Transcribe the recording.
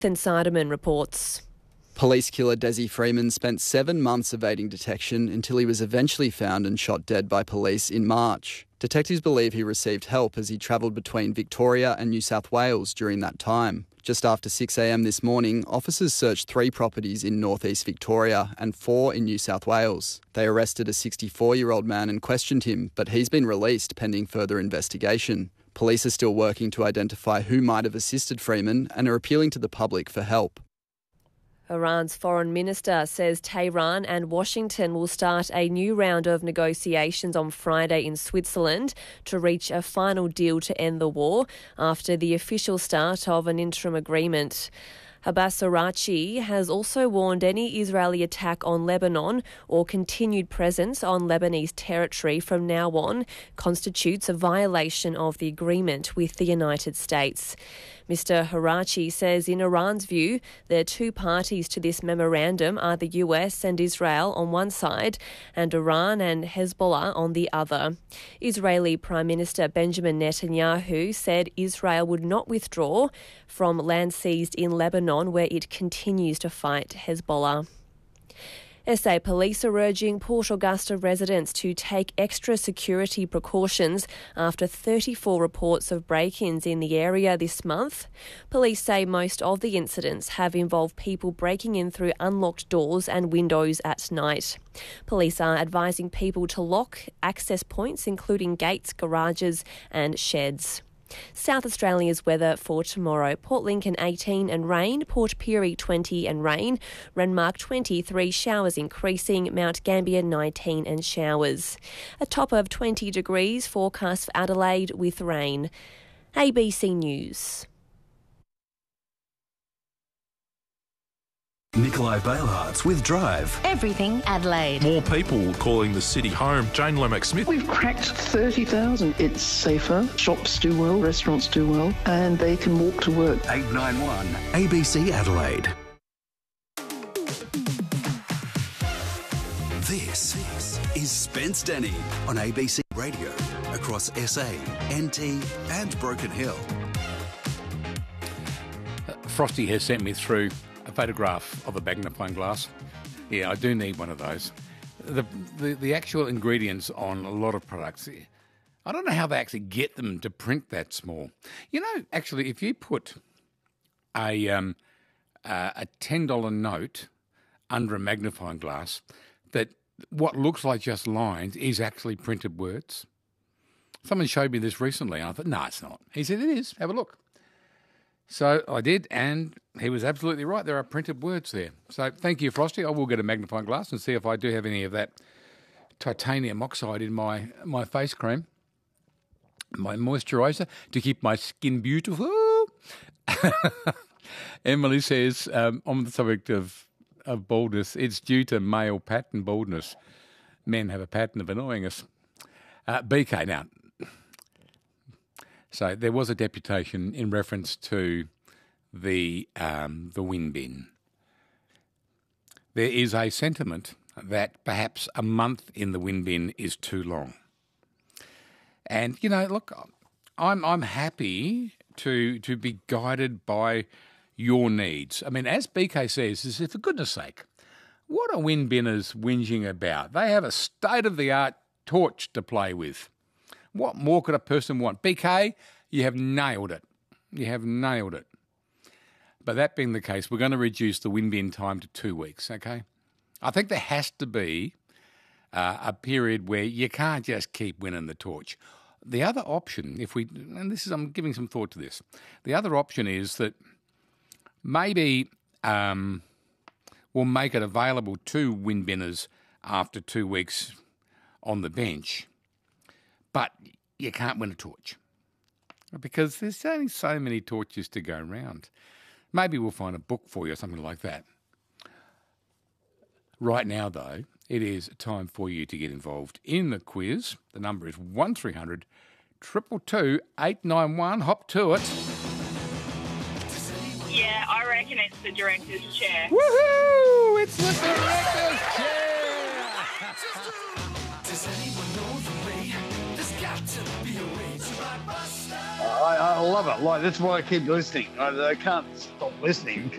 Ethan Sarderman reports. Police killer Desi Freeman spent 7 months evading detection until he was eventually found and shot dead by police in March. Detectives believe he received help as he travelled between Victoria and New South Wales during that time. Just after 6 a.m. this morning, officers searched 3 properties in northeast Victoria and 4 in New South Wales. They arrested a 64-year-old man and questioned him, but he's been released pending further investigation. Police are still working to identify who might have assisted Freeman and are appealing to the public for help. Iran's foreign minister says Tehran and Washington will start a new round of negotiations on Friday in Switzerland to reach a final deal to end the war after the official start of an interim agreement. Abbas Araghchi has also warned any Israeli attack on Lebanon or continued presence on Lebanese territory from now on constitutes a violation of the agreement with the United States. Mr. Araghchi says in Iran's view, the 2 parties to this memorandum are the US and Israel on one side and Iran and Hezbollah on the other. Israeli Prime Minister Benjamin Netanyahu said Israel would not withdraw from land seized in Lebanon where it continues to fight Hezbollah. SA police are urging Port Augusta residents to take extra security precautions after 34 reports of break-ins in the area this month. Police say most of the incidents have involved people breaking in through unlocked doors and windows at night. Police are advising people to lock access points, including gates, garages and sheds. South Australia's weather for tomorrow. Port Lincoln 18 and rain, Port Pirie 20 and rain, Renmark 23, showers increasing, Mount Gambier 19 and showers. A top of 20 degrees forecast for Adelaide with rain. ABC News. Nikolai Bailhartz with Drive. Everything Adelaide. More people calling the city home. Jane Lomax-Smith. We've cracked 30,000. It's safer. Shops do well, restaurants do well, and they can walk to work. 891 ABC Adelaide. This is Spence Denny on ABC Radio across SA, NT and Broken Hill. Frosty has sent me through a photograph of a magnifying glass. Yeah, I do need one of those. The actual ingredients on a lot of products, I don't know how they actually get them to print that small. You know, actually, if you put a $10 note under a magnifying glass, that what looks like just lines is actually printed words. Someone showed me this recently, and I thought, no, it's not. He said, it is. Have a look. So I did, and he was absolutely right. There are printed words there. So thank you, Frosty. I will get a magnifying glass and see if I do have any of that titanium oxide in my face cream, my moisturiser, to keep my skin beautiful. Emily says, on the subject of baldness, it's due to male pattern baldness. Men have a pattern of annoying us. BK, now, so there was a deputation in reference to the win bin. There is a sentiment that perhaps a month in the win bin is too long. And, you know, look, I'm happy to be guided by your needs. I mean, as BK says, for goodness sake, what are win binners whinging about? They have a state-of-the-art torch to play with. What more could a person want? BK, you have nailed it. You have nailed it. But that being the case, we're going to reduce the win bin time to 2 weeks, okay? I think there has to be a period where you can't just keep winning the torch. The other option, I'm giving some thought to this. The other option is that maybe we'll make it available to win binners after 2 weeks on the bench, but you can't win a torch because there's only so many torches to go around. Maybe we'll find a book for you or something like that. Right now, though, it is time for you to get involved in the quiz. The number is 1300 222 891. Hop to it. Yeah, I reckon it's the director's chair. Woohoo! It's the director's chair! Does anyone know the way? There's got I love it. Like, that's why I keep listening. I can't stop listening.